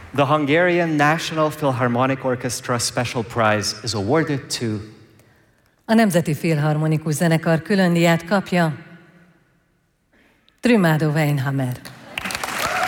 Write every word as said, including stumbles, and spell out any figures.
The Hungarian National Philharmonic Orchestra Special Prize is awarded to... A Nemzeti Filharmonikus Zenekar külön díját kapja Trümádó Weinhammer.